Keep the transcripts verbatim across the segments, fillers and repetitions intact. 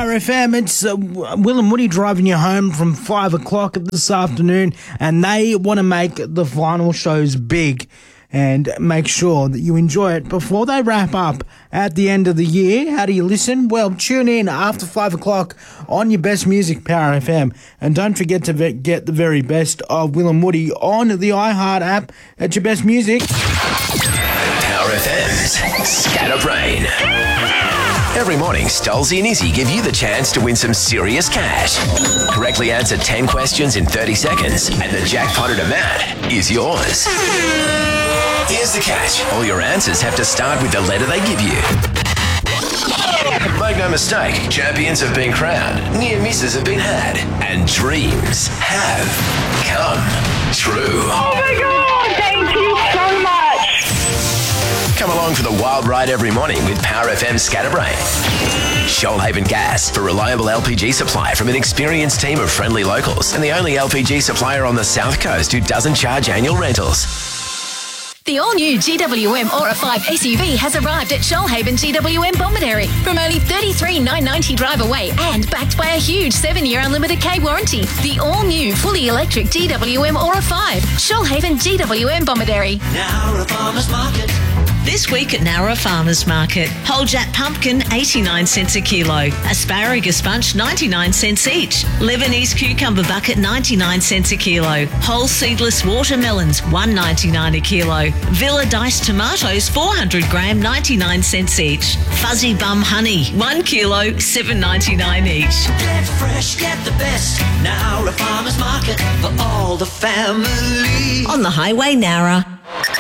Power F M. It's uh, Will and Woody driving you home from five o'clock this afternoon, and they want to make the final shows big and make sure that you enjoy it before they wrap up at the end of the year. How do you listen? Well, tune in after five o'clock on your best music, Power F M. And don't forget to ve- get the very best of Will and Woody on the iHeart app at your best music. Power F M's Scatterbrain. Every morning, Stolzy and Izzy give you the chance to win some serious cash. Correctly answer ten questions in thirty seconds, and the jackpot amount is yours. Here's the catch. All your answers have to start with the letter they give you. Make no mistake, champions have been crowned, near misses have been had, and dreams have come true. Oh my God, thank you so much. Come along for the wild ride every morning with Power F M Scatterbrain. Shoalhaven Gas, for reliable L P G supply from an experienced team of friendly locals, and the only L P G supplier on the South Coast who doesn't charge annual rentals. The all-new G W M Aura five S U V has arrived at Shoalhaven G W M Bomaderry from only thirty-three thousand nine hundred ninety drive away and backed by a huge seven-year unlimited K warranty. The all-new fully electric G W M Aura five, Shoalhaven G W M Bomaderry. Nowra Farmers Market. This week at Nowra Farmers Market, whole jack pumpkin eighty-nine cents a kilo, asparagus bunch ninety-nine cents each, Lebanese cucumber bucket ninety-nine cents a kilo, whole seedless watermelons one ninety-nine a kilo, Villa diced tomatoes four hundred gram ninety-nine cents each, fuzzy bum honey one kilo seven ninety-nine each. Get fresh, get the best. Nowra Farmers Market for all the family. On the highway, Nowra.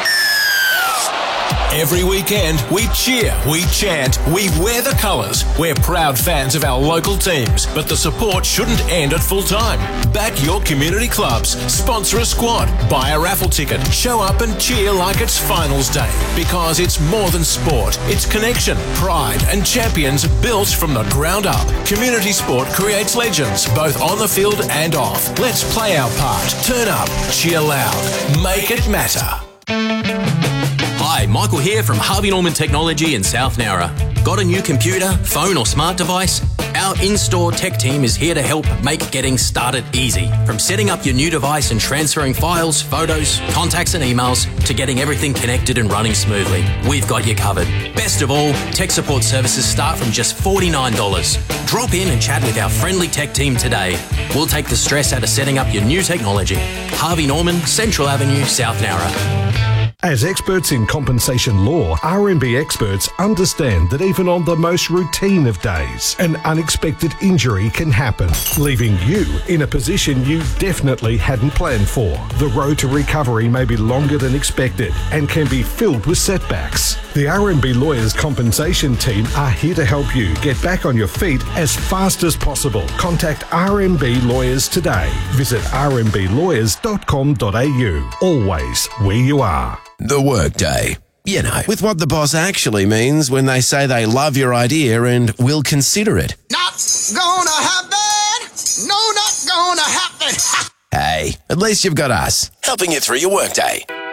Every weekend, we cheer, we chant, we wear the colours. We're proud fans of our local teams, but the support shouldn't end at full time. Back your community clubs, sponsor a squad, buy a raffle ticket, show up and cheer like it's finals day. Because it's more than sport. It's connection, pride and champions built from the ground up. Community sport creates legends, both on the field and off. Let's play our part. Turn up, cheer loud, make it matter. Hi, Michael here from Harvey Norman Technology in South Nowra. Got a new computer, phone or smart device? Our in-store tech team is here to help make getting started easy. From setting up your new device and transferring files, photos, contacts and emails to getting everything connected and running smoothly. We've got you covered. Best of all, tech support services start from just forty-nine dollars. Drop in and chat with our friendly tech team today. We'll take the stress out of setting up your new technology. Harvey Norman, Central Avenue, South Nowra. As experts in compensation law, R M B experts understand that even on the most routine of days, an unexpected injury can happen, leaving you in a position you definitely hadn't planned for. The road to recovery may be longer than expected and can be filled with setbacks. The R M B Lawyers Compensation Team are here to help you get back on your feet as fast as possible. Contact R M B Lawyers today. Visit r m b lawyers dot com dot a u. Always where you are. The workday. You know, with what the boss actually means when they say they love your idea and will consider it. Not gonna happen. No, not gonna happen. Hey, at least you've got us, helping you through your workday.